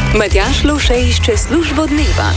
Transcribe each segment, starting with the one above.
Matjaž Lovše išče službo dneva.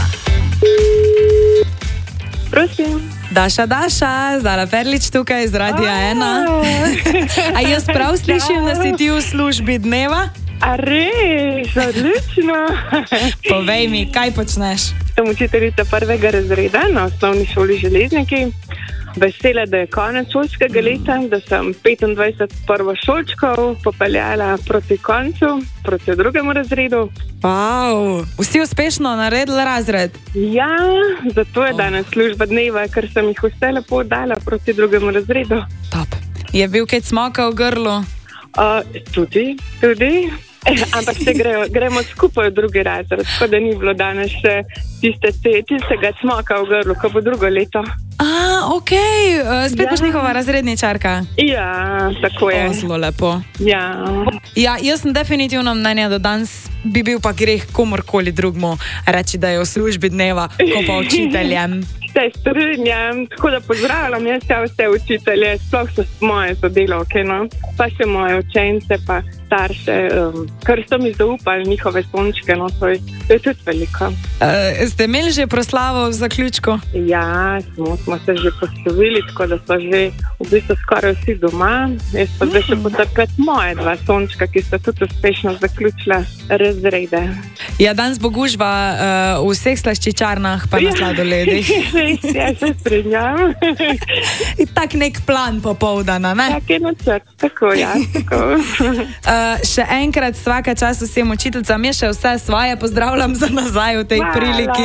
Prosim. Daša, Zala Perlič tukaj z Radia 1. A jaz prav slišim, da si ti v službi dneva? A res, odlično. Povej mi, kaj počneš? Sem učiteljica 1. razreda na osnovni šoli Železniki. Vesela, da je konec šolskega leta, da sem 25 prvošolčkov popeljala proti koncu, proti 2. razredu. Wow, vsi uspešno naredili razred? Ja, zato je danes služba dneva, ker sem jih vse lepo dala proti 2. razredu. Top. Je bil kaj cmoka v grlu? Tudi. Ampak se gremo skupaj v 2. razred, tako da ni bilo danes še tistega cmoka v grlu, ko bo drugo leto. Ok, spet boš njihova razredničarka. Ja, tako je. Zelo lepo. Ja, jaz sem definitivno mnenja, da danes bi bil pa greh komorkoli drugmu reči, da je v službi dneva, ko pa učiteljem. Se strinjam, tako da pozdravljam jaz vse učitelje, sploh so moje sodelavke, no? Pa še moje učence, pa starše, ker so mi zaupali njihove sončke, no, to je tudi veliko. Ste imeli že proslavo v zaključku? Ja, smo se že poslovili, tako da so že v bistvu skoraj vsi doma. Jaz pa zdaj še potrpeti moje 2 sončka, ki so tudi uspešno zaključila razrede. Ja, danes bo gužva v vseh slaščičarnah pa na sladoledih. Ja, se strinjam. Tak nek plan popoldana, ne? Tak je načrt, tako, ja, tako. Še enkrat svaka čast vsem učiteljicam, je še vse svoje, pozdravljam za nazaj v tej priliki.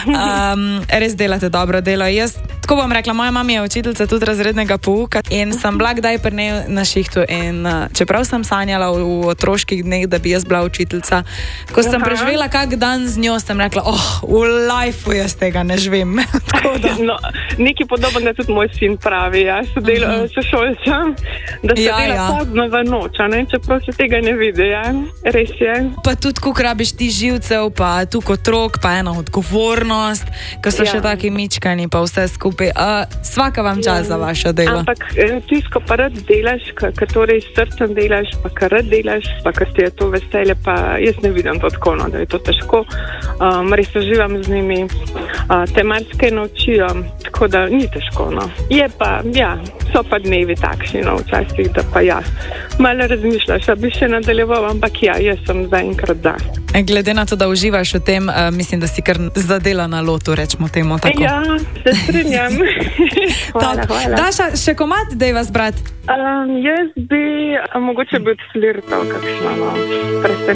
Res delate dobro delo. Jaz, tako bom rekla, moja mama je učiteljica tudi razrednega pouka in sem bila kdaj pri njej na šihtu in čeprav sem sanjala v otroških dneh, da bi jaz bila učiteljica, ko sem preživela kak dan z njo, sem rekla, v lifeu jaz tega ne živim. No, nekaj podobnega tudi moj sin pravi, ja, sošolcem, da se dela pozno v noč, čeprav se tega ne vidi, ja, res je. Pa tudi, koliko rabiš ti živcev, pa tukaj otrok, pa ena odgovornost, ko so še taki mičkani, pa vse skupaj. Svaka vam čas za vaše delo. Ampak tisto, pa rad delaš, kar torej s srcem delaš, pa kar rad delaš, pa kar ti je to veselje, pa jaz ne vidim to tako, no, da je to težko. Res uživam z njimi, te marsikaj naučijo, tako da ni težko, no. Je pa, ja, so pa dnevi takšni, no, včasih, da pa ja, malo razmišljaš, da bi še nadaljeval, ampak ja, jaz sem zaenkrat da. Glede na to, da uživaš v tem, mislim, da si kar zadela na lotu, rečemo temu tako. Ja, se strinjam. Hvala. Daša, še komad dejva zbrat? Jaz bi mogoče bi odflirtal kakšno, no,